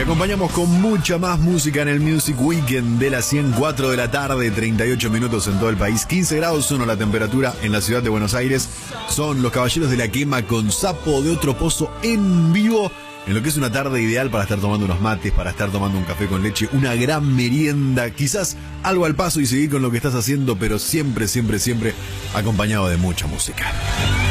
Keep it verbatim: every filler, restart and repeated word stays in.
acompañamos con mucha más música en el Music Weekend de las ciento cuatro de la tarde, treinta y ocho minutos en todo el país, quince grados uno la temperatura en la ciudad de Buenos Aires. Son los Caballeros de la Quema con Sapo de Otro Pozo en vivo, en lo que es una tarde ideal para estar tomando unos mates, para estar tomando un café con leche, una gran merienda, quizás algo al paso y seguir con lo que estás haciendo, pero siempre, siempre, siempre acompañado de mucha música.